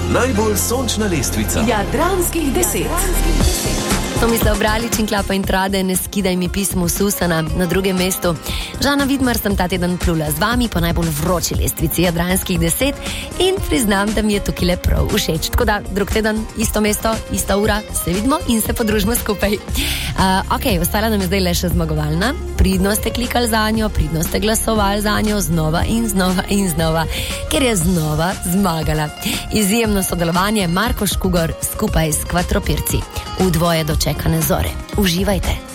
najbolj sončna lestvica Jadranskih 10. To mi se Obralič in Klapa in Trade, ne skidaj mi pismo Susana na drugem mestu. Žana Vidmar sem ta teden plula z vami po najbolj vroči lestvici Jadranskih 10 in priznam, da mi je tukaj le prav všeč. Tako da drug teden, isto mesto, ista ura, se vidimo in se podružimo skupaj. Ok, ostala nam je zdaj le še zmagovalna. Pridno ste klikali za njo, pridno ste glasovali za njo, znova in znova in znova, ker je znova zmagala. Izjemno sodelovanje Marko Škugor skupaj s Kvatropirci. V dvoje dočekane zore. Uživajte.